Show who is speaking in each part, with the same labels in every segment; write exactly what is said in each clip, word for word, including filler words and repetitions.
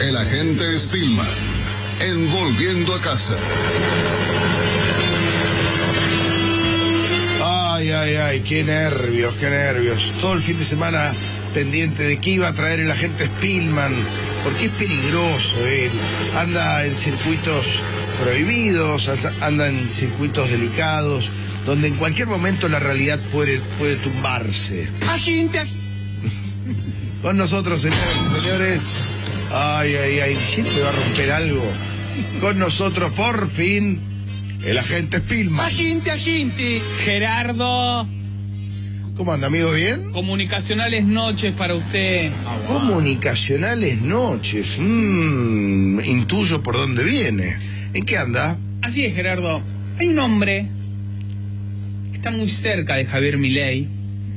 Speaker 1: El agente Spillman, en Volviendo a Casa.
Speaker 2: Ay, ay, ay, qué nervios, qué nervios. Todo el fin de semana pendiente de qué iba a traer el agente Spillman, porque es peligroso él. Anda en circuitos prohibidos, anda en circuitos delicados, donde en cualquier momento la realidad puede, puede tumbarse.
Speaker 3: Agente,
Speaker 2: Con nosotros, señores, señores. Ay, ay, ay, siempre va a romper algo. Con nosotros, por fin, el agente Spillman.
Speaker 3: agente, agente.
Speaker 4: Gerardo,
Speaker 2: ¿Cómo anda, amigo? ¿Bien?
Speaker 4: comunicacionales noches para usted.
Speaker 2: Comunicacionales noches. Mmm, intuyo por dónde viene. ¿En qué anda?
Speaker 4: Así es, Gerardo. Hay un hombre que está muy cerca de Javier Milei.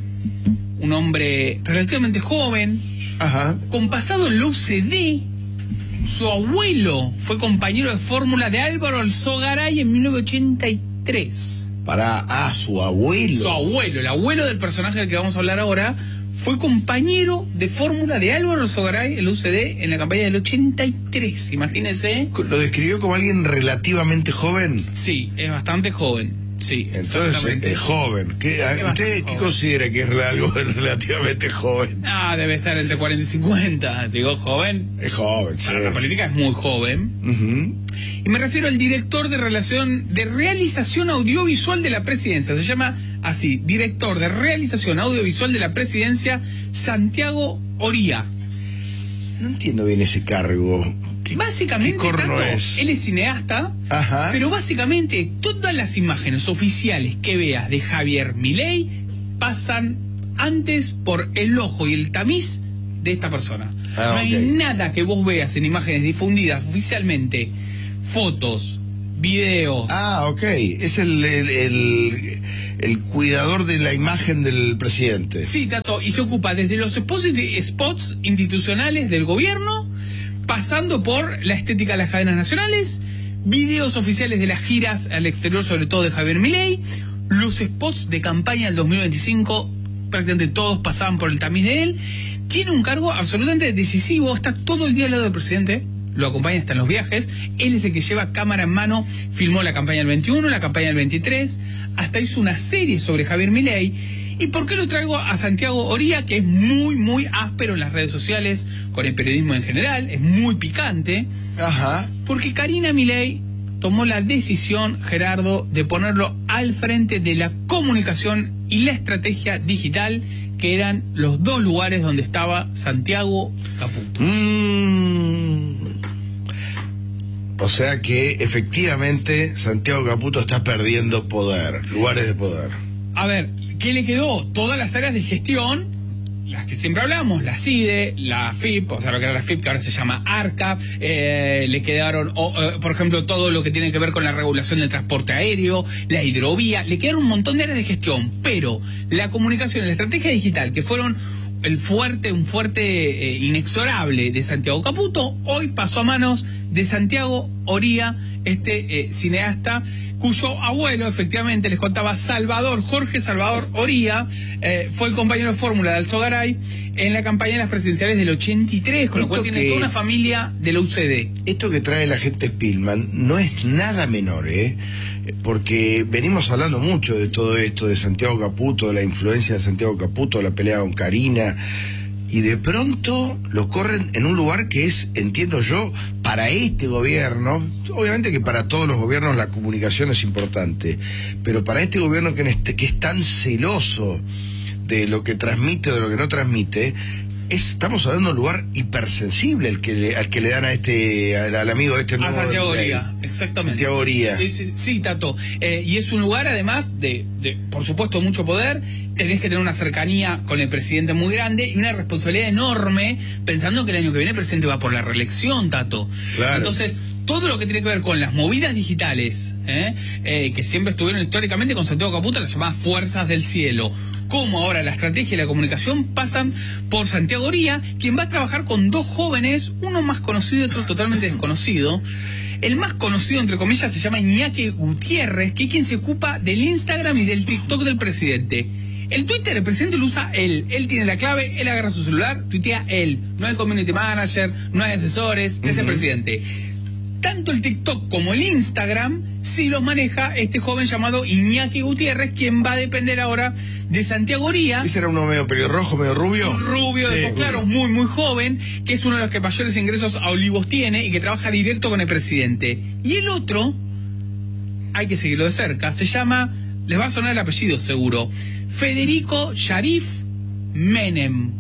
Speaker 4: Un hombre relativamente joven,
Speaker 2: Ajá.
Speaker 4: con pasado en la U C D. Su abuelo fue compañero de fórmula de Álvaro Alzogaray en mil novecientos ochenta y tres.
Speaker 2: Para, ah, su abuelo.
Speaker 4: Su abuelo, el abuelo del personaje del que vamos a hablar ahora, fue compañero de fórmula de Álvaro Alzogaray en la U C D en la campaña del ochenta y tres. Imagínense.
Speaker 2: ¿Lo describió como alguien relativamente joven?
Speaker 4: Sí, es bastante joven. Sí,
Speaker 2: Entonces,
Speaker 4: exactamente.
Speaker 2: es joven. ¿Qué,
Speaker 4: Es
Speaker 2: ¿Usted
Speaker 4: bastante
Speaker 2: qué
Speaker 4: joven.
Speaker 2: considera que es algo relativamente joven?
Speaker 4: Ah, debe estar entre cuarenta y cincuenta. Digo, joven.
Speaker 2: Es joven, sí.
Speaker 4: Para la política es muy joven.
Speaker 2: Uh-huh.
Speaker 4: Y me refiero al director de relación de realización audiovisual de la presidencia. Se llama así, director de realización audiovisual de la presidencia, Santiago Oría.
Speaker 2: No entiendo bien ese cargo. ¿Qué,
Speaker 4: Básicamente,
Speaker 2: ¿qué corno
Speaker 4: Tato,
Speaker 2: es?
Speaker 4: él es cineasta,
Speaker 2: Ajá.
Speaker 4: pero básicamente todas las imágenes oficiales que veas de Javier Milei pasan antes por el ojo y el tamiz de esta persona.
Speaker 2: Ah,
Speaker 4: no hay
Speaker 2: ok.
Speaker 4: nada que vos veas en imágenes difundidas oficialmente, fotos, videos.
Speaker 2: Ah, ok. Es el, el, el, el cuidador de la imagen del presidente.
Speaker 4: Sí, Tato, y se ocupa desde los spots, spots institucionales del gobierno, pasando por la estética de las cadenas nacionales, videos oficiales de las giras al exterior, sobre todo de Javier Milei, los spots de campaña del dos mil veinticinco, prácticamente todos pasaban por el tamiz de él. Tiene un cargo absolutamente decisivo, está todo el día al lado del presidente, lo acompaña hasta en los viajes, él es el que lleva cámara en mano, filmó la campaña del veintiuno, la campaña del veintitrés, hasta hizo una serie sobre Javier Milei. ¿Y por qué lo traigo a Santiago Oría, que es muy, muy áspero en las redes sociales, con el periodismo en general, es muy picante?
Speaker 2: Ajá.
Speaker 4: Porque Karina Milei tomó la decisión, Gerardo, de ponerlo al frente de la comunicación y la estrategia digital, que eran los dos lugares donde estaba Santiago Caputo.
Speaker 2: Mm. O sea que efectivamente Santiago Caputo está perdiendo poder, lugares de poder.
Speaker 4: A ver, ¿qué le quedó? Todas las áreas de gestión, las que siempre hablamos, la C I D E, la F I P, o sea, lo que era la F I P, que ahora se llama ARCA, eh, le quedaron, o, eh, por ejemplo, todo lo que tiene que ver con la regulación del transporte aéreo, la hidrovía, le quedaron un montón de áreas de gestión, pero la comunicación y la estrategia digital, que fueron el fuerte, un fuerte eh, inexorable de Santiago Caputo, hoy pasó a manos de Santiago Oría, este eh, cineasta, cuyo abuelo, efectivamente, les contaba, Salvador, Jorge Salvador Oría, eh, fue el compañero de fórmula de Alzogaray en la campaña de las presidenciales del ochenta y tres, con lo cual tiene
Speaker 2: que,
Speaker 4: toda una familia de la U C D.
Speaker 2: Esto que trae el agente Spillman no es nada menor, ¿eh? Porque venimos hablando mucho de todo esto, de Santiago Caputo, de la influencia de Santiago Caputo, de la pelea con Karina, y de pronto lo corren en un lugar que es, entiendo yo, para este gobierno, obviamente que para todos los gobiernos la comunicación es importante, pero para este gobierno que, este, que es tan celoso de lo que transmite o de lo que no transmite, es, estamos hablando de un lugar hipersensible el que le, al que le dan a este, al, al amigo de este
Speaker 4: A
Speaker 2: nuevo,
Speaker 4: Santiago Oría, exactamente.
Speaker 2: Santiago Oría.
Speaker 4: Sí, sí, sí, Tato. Eh, y es un lugar, además, de, de, por supuesto, mucho poder. Tenés que tener una cercanía con el presidente muy grande y una responsabilidad enorme, pensando que el año que viene el presidente va por la reelección, Tato.
Speaker 2: Claro.
Speaker 4: Entonces, todo lo que tiene que ver con las movidas digitales, ¿eh? Eh, que siempre estuvieron históricamente con Santiago Caputo, las llamadas fuerzas del cielo, como ahora la estrategia y la comunicación pasan por Santiago Oría, quien va a trabajar con dos jóvenes, uno más conocido y otro totalmente desconocido. El más conocido, entre comillas, se llama Iñaki Gutiérrez, que es quien se ocupa del Instagram y del TikTok del presidente. El Twitter, el presidente lo usa él. Él tiene la clave, él agarra su celular, tuitea él. No hay community manager, no hay asesores, uh-huh. es el presidente. Tanto el TikTok como el Instagram sí los maneja este joven llamado Iñaki Gutiérrez, quien va a depender ahora de Santiago Oría.
Speaker 2: ¿Ese era uno medio pelirrojo, medio rubio?
Speaker 4: Rubio,
Speaker 2: sí,
Speaker 4: de ojos claros, muy, muy joven, que es uno de los que mayores ingresos a Olivos tiene y que trabaja directo con el presidente. Y el otro, hay que seguirlo de cerca, se llama, les va a sonar el apellido seguro, Federico Sharif Menem.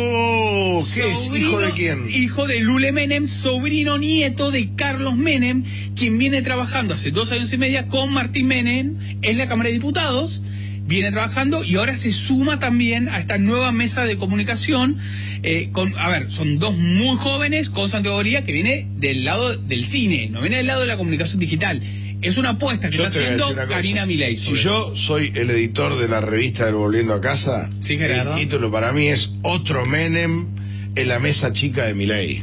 Speaker 2: Oh, ¿qué es? ¿Hijo de quién?
Speaker 4: Hijo de Lule Menem, sobrino nieto de Carlos Menem, quien viene trabajando hace dos años y medio con Martín Menem en la Cámara de Diputados. Viene trabajando y ahora se suma también a esta nueva mesa de comunicación. Eh, con, a ver, son dos muy jóvenes con Santiago Oría, que viene del lado del cine, no viene del lado de la comunicación digital. Es una apuesta que yo está haciendo Karina Milei.
Speaker 2: Si yo soy el editor de la revista del Volviendo a Casa,
Speaker 4: sí, Gerardo,
Speaker 2: el título para mí es Otro Menem en la mesa chica de Milei.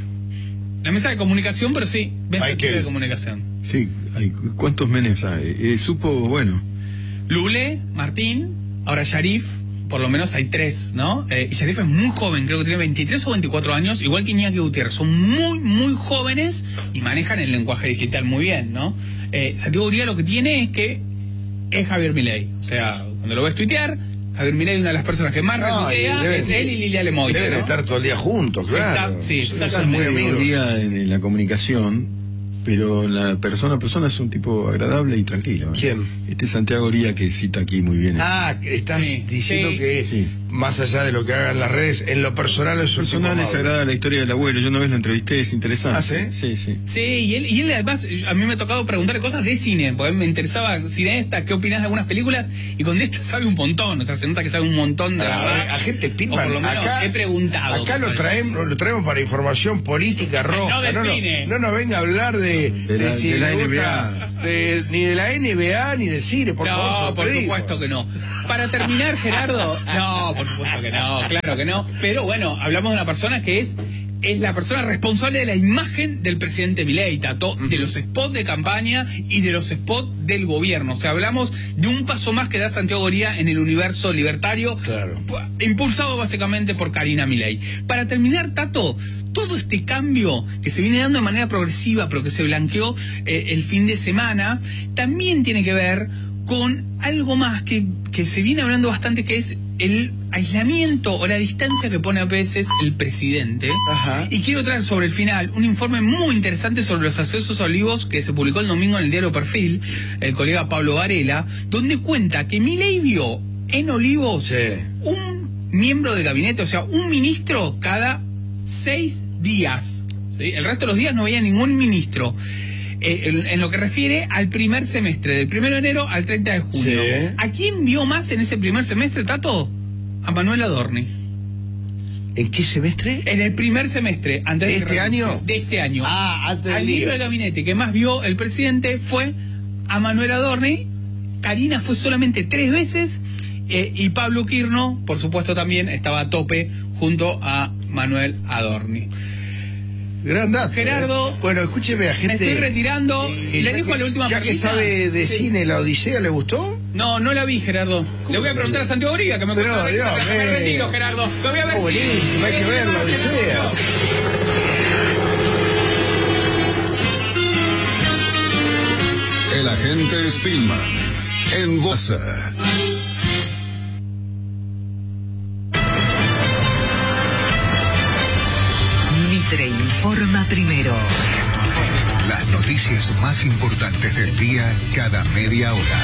Speaker 4: La mesa de comunicación, pero sí, mesa chica de comunicación.
Speaker 5: Sí, hay, ¿cuántos Menems hay? Eh, supo, bueno.
Speaker 4: Lule, Martín, ahora Sharif, por lo menos hay tres, ¿no? Eh, y Sharif es muy joven, creo que tiene veintitrés o veinticuatro años, igual que Iñaki Gutiérrez. Son muy, muy jóvenes y manejan el lenguaje digital muy bien, ¿no? Eh, Santiago Oría lo que tiene es que es Javier Milei. O sea, cuando lo ves tuitear, Javier Milei es una de las personas que más no, retuitea, es él y Lilia Lemoyne.
Speaker 2: Deben, ¿no?, estar todo el día juntos, claro.
Speaker 4: Está, sí,
Speaker 5: exactamente. Muy amigos. Día en, en la comunicación, pero la persona a persona es un tipo agradable y tranquilo.
Speaker 2: ¿Quién?
Speaker 5: Este Santiago Oría que cita aquí muy bien.
Speaker 2: Ah, estás sí, diciendo
Speaker 4: sí.
Speaker 2: que
Speaker 5: sí.
Speaker 2: más allá de lo que hagan las redes, en lo personal es un
Speaker 5: personal les agrada la historia del abuelo. Yo una vez lo entrevisté, es interesante.
Speaker 2: ¿Ah, sí?
Speaker 5: Sí, sí.
Speaker 4: Sí, y él, y él además, a mí me ha tocado preguntarle cosas de cine, porque me interesaba cineasta, qué opinas de algunas películas, y con esta sabe un montón, o sea, se nota que sabe un montón de la
Speaker 2: verdad. Agente Pitman,
Speaker 4: por lo menos
Speaker 2: acá,
Speaker 4: he preguntado.
Speaker 2: Acá lo traemos, lo traemos para información política roja.
Speaker 4: No de
Speaker 2: no,
Speaker 4: cine.
Speaker 2: No, no nos venga a hablar de,
Speaker 5: de,
Speaker 2: de,
Speaker 5: la,
Speaker 2: si
Speaker 5: de la
Speaker 2: gusta,
Speaker 5: N B A.
Speaker 2: De, ni de la N B A ni de cine, por
Speaker 4: no,
Speaker 2: favor.
Speaker 4: No, por pedimos. supuesto que no. Para terminar, Gerardo, no, por supuesto que no, claro que no. Pero bueno, hablamos de una persona que es es la persona responsable de la imagen del presidente Milei, Tato, de los spots de campaña y de los spots del gobierno. O sea, hablamos de un paso más que da Santiago Oría en el universo libertario,
Speaker 2: claro,
Speaker 4: impulsado básicamente por Karina Milei. Para terminar, Tato, todo este cambio que se viene dando de manera progresiva, pero que se blanqueó eh, el fin de semana, también tiene que ver con algo más que, que se viene hablando bastante, que es el aislamiento o la distancia que pone a veces el presidente.
Speaker 2: Ajá.
Speaker 4: Y quiero traer sobre el final un informe muy interesante sobre los accesos a Olivos que se publicó el domingo en el diario Perfil, el colega Pablo Varela, donde cuenta que Milei vio en Olivos
Speaker 2: sí.
Speaker 4: un miembro del gabinete, o sea, un ministro cada seis días. ¿Sí? El resto de los días no veía ningún ministro. Eh, en, en lo que refiere al primer semestre, del primero de enero al treinta de junio.
Speaker 2: Sí.
Speaker 4: ¿A quién vio más en ese primer semestre, Tato? A Manuel Adorni.
Speaker 2: ¿En qué semestre?
Speaker 4: En el primer semestre. Antes
Speaker 2: ¿De
Speaker 4: de
Speaker 2: este año?
Speaker 4: De este año.
Speaker 2: Ah, antes del
Speaker 4: Al
Speaker 2: lío.
Speaker 4: libro de gabinete que más vio el presidente fue a Manuel Adorni. Karina fue solamente tres veces. Eh, y Pablo Quirno, por supuesto, también estaba a tope junto a Manuel Adorni.
Speaker 2: Gran dato.
Speaker 4: Gerardo,
Speaker 2: eh. Bueno, escúcheme, a gente.
Speaker 4: Me estoy retirando.
Speaker 2: Eh,
Speaker 4: Le dijo a la última
Speaker 2: Ya que
Speaker 4: pregunta.
Speaker 2: sabe de
Speaker 4: Sí.
Speaker 2: cine, ¿la Odisea le gustó?
Speaker 4: No, no la vi, Gerardo. Le voy a preguntar a Santiago Oría, que me
Speaker 2: Pero,
Speaker 4: contó.
Speaker 2: Dios,
Speaker 4: Me
Speaker 2: eh.
Speaker 4: retiro, Gerardo. Lo voy a ver.
Speaker 2: Oh, buenísimo, hay que ver la Odisea.
Speaker 1: El agente Spillman en Goza.
Speaker 6: Mitre informa primero.
Speaker 7: Las noticias más importantes del día cada media hora.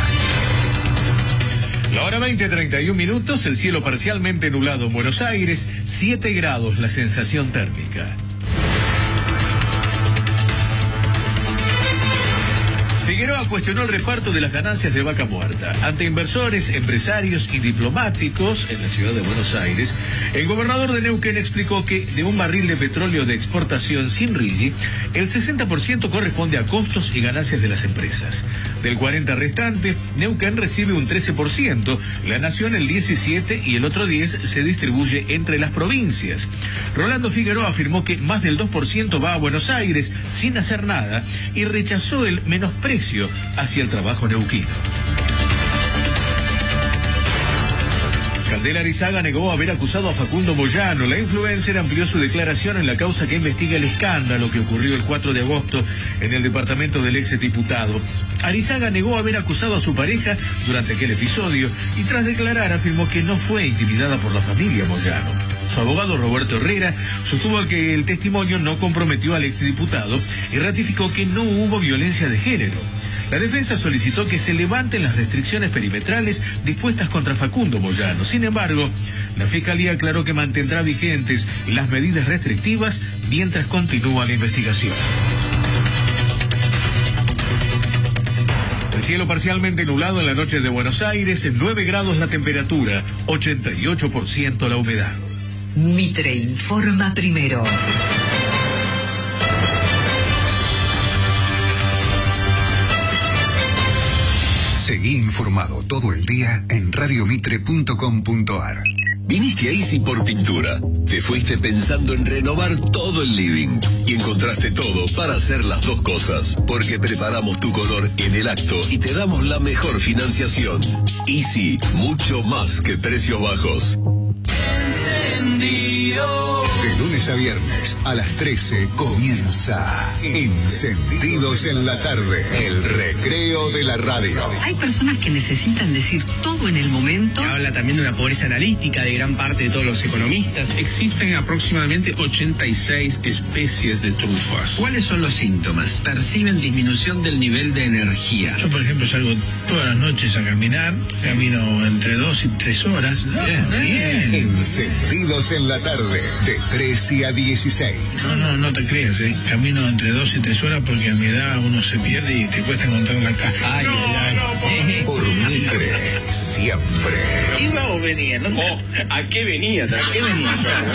Speaker 8: La hora veinte, treinta y un minutos, el cielo parcialmente nublado en Buenos Aires, siete grados la sensación térmica. Figueroa cuestionó el reparto de las ganancias de Vaca Muerta. Ante inversores, empresarios y diplomáticos en la ciudad de Buenos Aires, el gobernador de Neuquén explicó que de un barril de petróleo de exportación sin R I G I, el sesenta por ciento corresponde a costos y ganancias de las empresas. Del cuarenta por ciento restante, Neuquén recibe un trece por ciento, la Nación el diecisiete por ciento y el otro diez por ciento se distribuye entre las provincias. Rolando Figueroa afirmó que más del dos por ciento va a Buenos Aires sin hacer nada y rechazó el menosprecio hacia el trabajo neuquino. De Arizaga negó haber acusado a Facundo Moyano. La influencer amplió su declaración en la causa que investiga el escándalo que ocurrió el cuatro de agosto en el departamento del exdiputado. Arizaga negó haber acusado a su pareja durante aquel episodio y tras declarar afirmó que no fue intimidada por la familia Moyano. Su abogado Roberto Herrera sostuvo que el testimonio no comprometió al exdiputado y ratificó que no hubo violencia de género. La defensa solicitó que se levanten las restricciones perimetrales dispuestas contra Facundo Moyano. Sin embargo, la Fiscalía aclaró que mantendrá vigentes las medidas restrictivas mientras continúa la investigación. El cielo parcialmente nublado en la noche de Buenos Aires, en nueve grados la temperatura, ochenta y ocho por ciento la humedad.
Speaker 6: Mitre informa primero.
Speaker 7: Seguí informado todo el día en radio mitre punto com punto ar.
Speaker 9: Viniste a Easy por pintura. Te fuiste pensando en renovar todo el living y encontraste todo para hacer las dos cosas, porque preparamos tu color en el acto y te damos la mejor financiación. Easy, mucho más que precios bajos.
Speaker 7: Encendido. De lunes a viernes a las trece comienza Encendidos en la tarde, el recreo de la radio.
Speaker 6: Hay personas que necesitan decir todo en el momento.
Speaker 10: Habla también de una pobreza analítica de gran parte de todos los economistas.
Speaker 11: Existen aproximadamente ochenta y seis especies de trufas.
Speaker 10: ¿Cuáles son los síntomas? Perciben disminución del nivel de energía.
Speaker 12: Yo, por ejemplo, salgo todas las noches a caminar. Sí. Camino entre dos y tres horas.
Speaker 7: Bien, bien. Encendidos en la tarde, de trece a dieciséis.
Speaker 12: No, no, no te creas, ¿eh? Camino entre dos y tres horas porque a mi edad uno se pierde y te cuesta encontrar la casa.
Speaker 10: Ay,
Speaker 12: no,
Speaker 10: ay, ay.
Speaker 7: No, por Mitre, siempre.
Speaker 12: ¿Iba o venía? ¿No?
Speaker 10: Oh, ¿a qué venía? ¿A qué venía?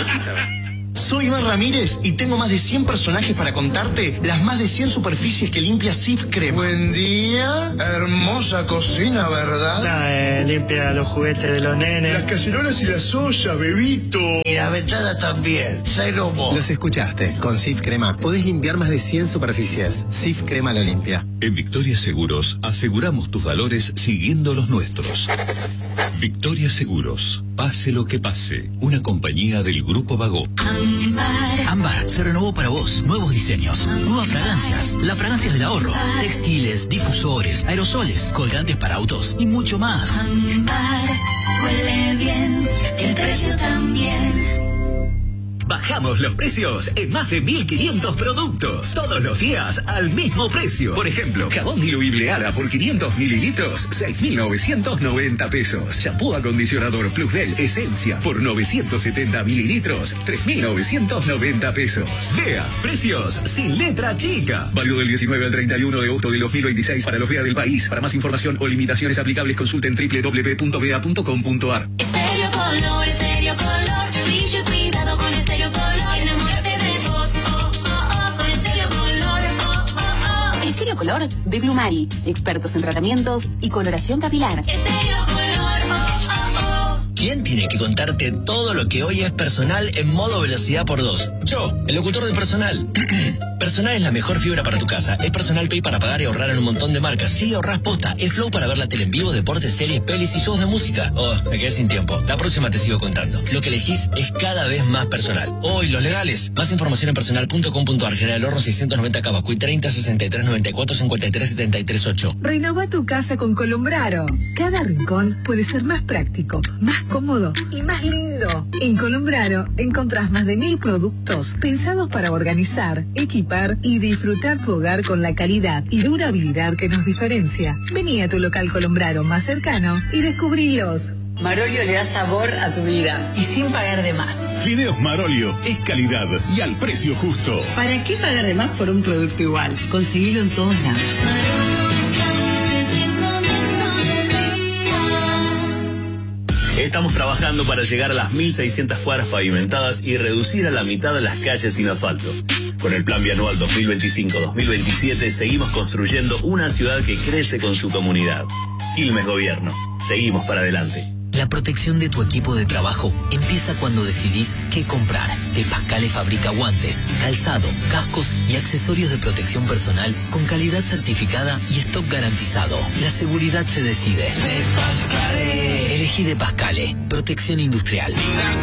Speaker 13: Soy Iván Ramírez y tengo más de cien personajes para contarte las más de cien superficies que limpia Sif Crema.
Speaker 2: Buen día, hermosa cocina, ¿verdad?
Speaker 14: No, eh, limpia los juguetes de los nenes.
Speaker 2: Las cacerolas y las ollas, bebito.
Speaker 13: Y la ventana también, cero vos.
Speaker 15: Los escuchaste, con Sif Crema podés limpiar más de cien superficies. Sif Crema la limpia.
Speaker 9: En Victoria Seguros aseguramos tus valores siguiendo los nuestros. Victoria Seguros, pase lo que pase, una compañía del Grupo Vago.
Speaker 16: Ámbar. Ámbar se renovó para vos. Nuevos diseños, nuevas fragancias. Las fragancias del ahorro. Textiles, difusores, aerosoles, colgantes para autos y mucho más.
Speaker 17: Ámbar, huele bien, el precio también.
Speaker 18: Bajamos los precios en más de mil quinientos productos. Todos los días al mismo precio. Por ejemplo, jabón diluible Ala por quinientos mililitros, seis mil novecientos noventa pesos. Shampoo acondicionador Plus Del Esencia por novecientos setenta mililitros, tres mil novecientos noventa pesos. Vea, precios sin letra chica. Válido del diecinueve al treinta y uno de agosto del dos mil veintiséis para los Vea del país. Para más información o limitaciones aplicables consulten doble u doble u doble u punto vea punto com punto ar.
Speaker 17: Estéreo Color, Estéreo Color, brillo y cuidado con Estéreo Color, enamórate de vos, oh, oh, oh, con Estéreo Color, oh, oh, oh.
Speaker 19: Estéreo Color de Blumari, expertos en tratamientos y coloración capilar.
Speaker 17: Estéreo Color, oh, oh, oh.
Speaker 20: ¿Quién tiene que contarte todo lo que hoy es Personal en modo velocidad por dos? Yo, el locutor de Personal. Personal es la mejor fibra para tu casa. Es Personal Pay para pagar y ahorrar en un montón de marcas. Sí, ahorrás posta. Es Flow para ver la tele en vivo, deportes, series, pelis y shows de música. Oh, me quedé sin tiempo. La próxima te sigo contando. Lo que elegís es cada vez más personal. Oh, y los legales. Más información en personal punto com punto ar. General Horro seiscientos noventa Cavacuy treinta sesenta y tres noventa y cuatro cincuenta y tres setenta y tres ocho.
Speaker 21: Renova tu casa con Colombraro. Cada rincón puede ser más práctico, más cómodo y más lindo. En Colombraro encontrás más de mil productos pensados para organizar, equipar y disfrutar tu hogar con la calidad y durabilidad que nos diferencia. Vení a tu local Colombraro más cercano y descubrilos.
Speaker 22: Marolio le da sabor a tu vida y sin pagar de más.
Speaker 23: Fideos Marolio es calidad y al precio justo.
Speaker 22: ¿Para qué pagar de más por un producto igual? Conseguilo en todos lados.
Speaker 24: Estamos trabajando para llegar a las mil seiscientas cuadras pavimentadas y reducir a la mitad de las calles sin asfalto. Con el Plan Bianual dos mil veinticinco a dos mil veintisiete seguimos construyendo una ciudad que crece con su comunidad. Quilmes Gobierno. Seguimos para adelante.
Speaker 16: La protección de tu equipo de trabajo empieza cuando decidís qué comprar. De Pascale fabrica guantes, calzado, cascos y accesorios de protección personal con calidad certificada y stock garantizado. La seguridad se decide. De Pascale. Elegí De Pascale. Protección industrial.